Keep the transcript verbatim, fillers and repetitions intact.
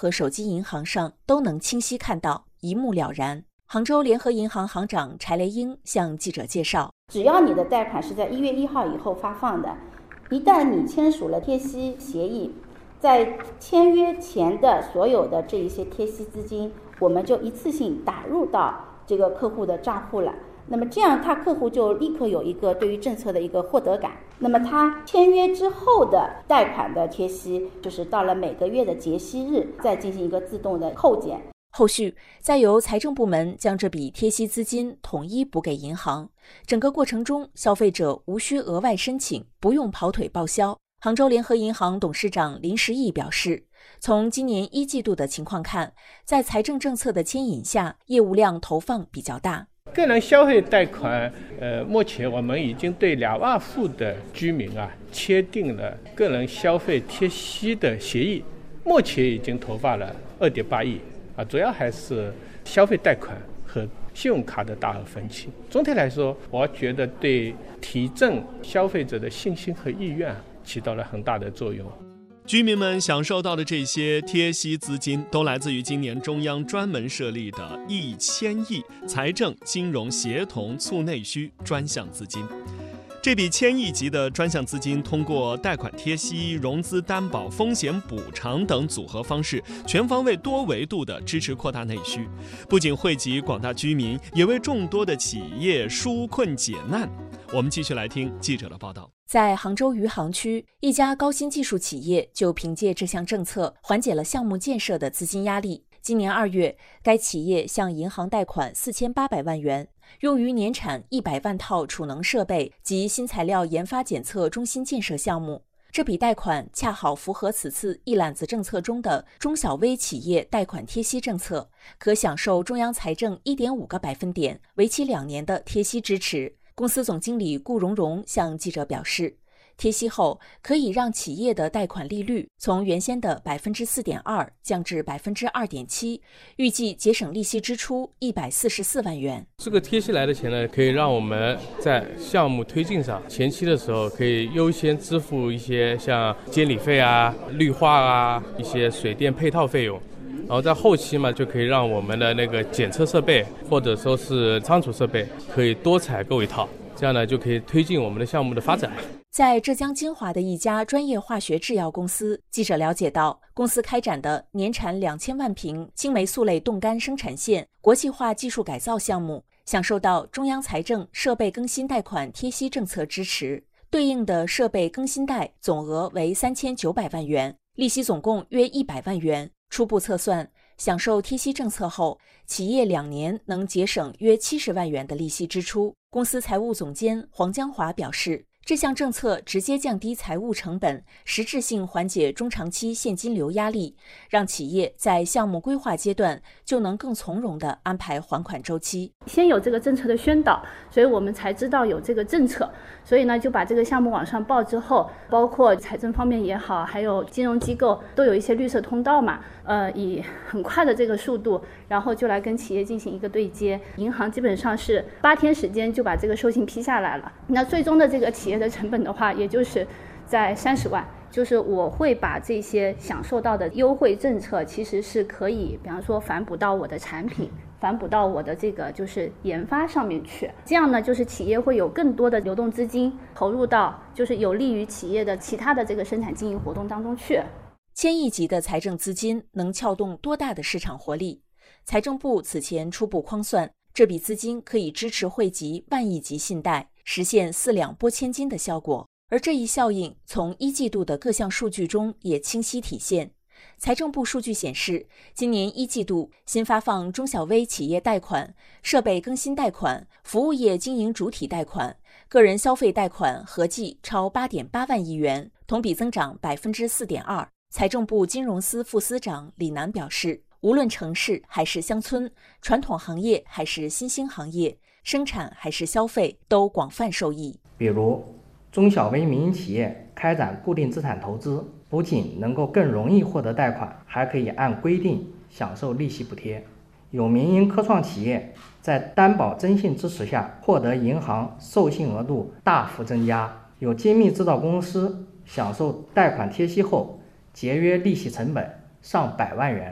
和手机银行上都能清晰看到，一目了然。杭州联合银行行长柴雷英向记者介绍， 只要你的贷款是在一月一号以后发放的，一旦你签署了贴息协议，在签约前的所有的这一些贴息资金，我们就一次性打入到这个客户的账户了。那么这样他客户就立刻有一个对于政策的一个获得感。那么他签约之后的贷款的贴息，就是到了每个月的结息日再进行一个自动的扣减。 后续再由财政部门将这笔贴息资金统一补给银行，整个过程中消费者无需额外申请，不用跑腿报销。杭州联合银行董事长林时义表示，从今年一季度的情况看，在财政政策的牵引下，业务量投放比较大。 个人消费贷款，呃，目前我们已经对两万户的居民啊签订了个人消费贴息的协议，目前已经投放了二点八亿啊，主要还是消费贷款和信用卡的大额分期。总体来说，我觉得对提振消费者的信心和意愿起到了很大的作用。 居民们享受到的这些贴息资金，都来自于今年中央专门设立的一千亿财政金融协同促内需专项资金。这笔千亿级的专项资金，通过贷款贴息、融资担保、风险补偿等组合方式，全方位多维度地支持扩大内需，不仅惠及广大居民，也为众多的企业纾困解难。我们继续来听记者的报道。 在杭州余杭区，一家高新技术企业就凭借这项政策缓解了项目建设的资金压力。今年二月，该企业向银行贷款四千八百万元，用于年产一百万套储能设备及新材料研发检测中心建设项目。这笔贷款恰好符合此次一揽子政策中的中小微企业贷款贴息政策，可享受中央财政 一点五个百分点、为期两年的贴息支持。公司总经理顾荣荣向记者表示，贴息后可以让企业的贷款利率从原先的 百分之四点二 降至 百分之二点七， 预计节省利息支出一百四十四万元。 这个贴息来的钱呢，可以让我们在项目推进上前期的时候可以优先支付一些像监理费啊、绿化啊、一些水电配套费用，然后在后期嘛，就可以让我们的那个检测设备或者说是仓储设备可以多采购一套，这样呢就可以推进我们的项目的发展。 在浙江金华的一家专业化学制药公司，记者了解到，公司开展的年产两千万瓶青霉素类冻干生产线国际化技术改造项目，享受到中央财政设备更新贷款贴息政策支持，对应的设备更新贷总额为三千九百万元，利息总共约一百万元。初步测算，享受贴息政策后，企业两年能节省约七十万元的利息支出。公司财务总监黄江华表示，这项政策直接降低财务成本，实质性缓解中长期现金流压力，让企业在项目规划阶段就能更从容地安排还款周期。 先有这个政策的宣导，所以我们才知道有这个政策，所以呢就把这个项目往上报之后，包括财政方面也好，还有金融机构都有一些绿色通道嘛，呃，以很快的这个速度，然后就来跟企业进行一个对接。银行基本上是八天时间就把这个授信批下来了，那最终的这个企业的成本的话，也就是在三十万。就是我会把这些享受到的优惠政策，其实是可以，比方说反哺到我的产品，反哺到我的这个就是研发上面去。这样呢，就是企业会有更多的流动资金投入到，就是有利于企业的其他的这个生产经营活动当中去。 千亿级的财政资金能撬动多大的市场活力？财政部此前初步匡算，这笔资金可以支持惠及万亿级信贷，实现四两拨千斤的效果。而这一效应从一季度的各项数据中也清晰体现。财政部数据显示，今年一季度新发放中小微企业贷款、设备更新贷款、服务业经营主体贷款、个人消费贷款合计超 八点八万亿元，同比增长 百分之四点二。财政部金融司副司长李楠表示，无论城市还是乡村，传统行业还是新兴行业，生产还是消费，都广泛受益。 比如中小微民营企业开展固定资产投资，不仅能够更容易获得贷款，还可以按规定享受利息补贴。有民营科创企业在担保征信支持下，获得银行授信额度大幅增加。有精密制造公司享受贷款贴息后，节约利息成本上百万元。